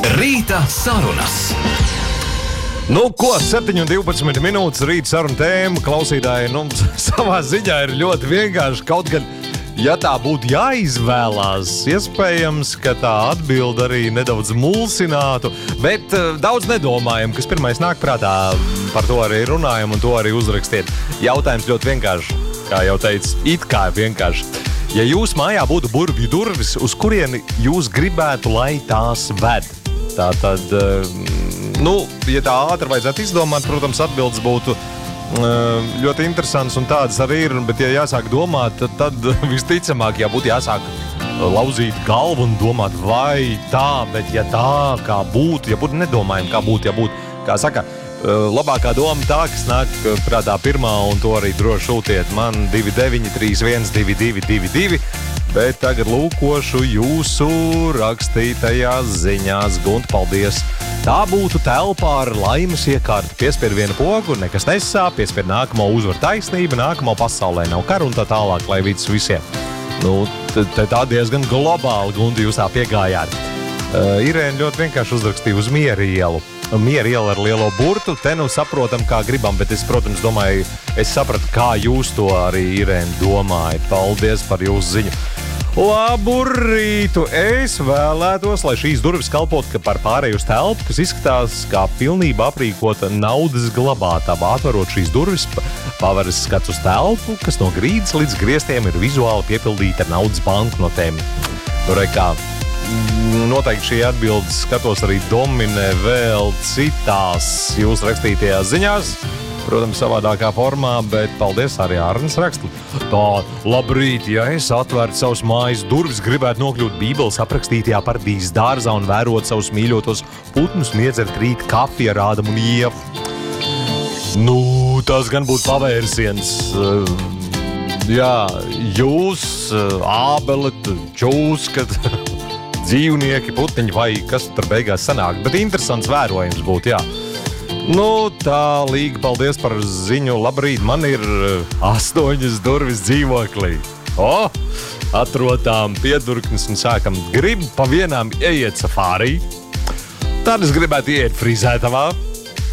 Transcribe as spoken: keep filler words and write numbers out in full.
Rīta sarunas. Nu, ko, septiņi un divpadsmit minūtes rīta saruna tēma. Klausītāji, nu, savā ziņā ir ļoti vienkārši. Kaut gan, ja tā būtu jāizvēlās, iespējams, ka tā atbilde arī nedaudz mulsinātu, bet uh, daudz nedomājam, kas pirmais nāk prātā, par to arī runājam un to arī uzrakstiet. Jautājums ļoti vienkārši, kā jau teicu, it kā vienkārši. Ja jūs mājā būtu burvju durvis, uz kurieni jūs gribētu, lai tās ved? Tā tad, nu, ja tā ātri vajadzētu izdomāt, protams, atbildes būtu ļoti interesants un tādas arī ir, bet ja jāsāk domāt, tad, tad visticamāk, ja būtu jāsāk lauzīt galvu un domāt, vai tā, bet ja tā, kā būtu, ja būtu nedomājam, kā būtu, ja būtu, kā saka, labākā doma tā, kas nāk prātā pirmā, un to arī droši šūtiet man divi deviņi trīs viens divi divi divi divi, bet tagad lūkošu jūsu rakstītajās ziņās. Gunt, paldies! Tā būtu telpā ar laimes iekārtu. Piespied vienu pogu, nekas nesāp, piespied nākamo uzvar taisnība, nākamo pasaulē nav karu un tā tālāk, lai vidas visiem. Nu, te tā diezgan globāli, Gundi, jūs tā piegājāt. Uh, Irēna ļoti vienkārši uzrakstīja uz Miera ielu. Miera iela ar lielo burtu, te nu saprotam, kā gribam, bet es, protams, domāju, es sapratu, kā jūs to arī, Irēna, domājat. Paldies par jūsu ziņu. Labu rītu! Es vēlētos, lai šīs durvis kalpot par pārēju uz telpu, kas izskatās kā pilnībā aprīkota naudas glabātava. Atverot šīs durvis, paveras skats uz telpu, kas no grīdas līdz griestiem ir vizuāli piepildīta ar naudas banknotēm. Nu, re, kā noteikti šī atbildes skatos arī dominē vēl citās jūs rakstītajās ziņās. Protams, savādākā formā, bet paldies arī Arnis rakstu. Tā, labrīt, ja es atvērtu savus mājas durvis, gribētu nokļūt Bībeles aprakstītajā paradīzes dārzā un vērot savus mīļotos putnus, niedzert rīt kafiju ar Ādamu un Ievu. Nu, tas gan būtu pavērsiens. Jā, jūs, ābelet, čūskat, dzīvnieki, putniņi vai kas tur beigās sanāk, bet interesants vērojums būtu, jā. Nu, tā, Līga, paldies par ziņu. Labrīt, man ir astoņas durvis dzīvoklī. O, atrotām piedurknes un sākam. Gribu pa vienām ieiet safārī. Tad es gribētu ieiet frizētavā.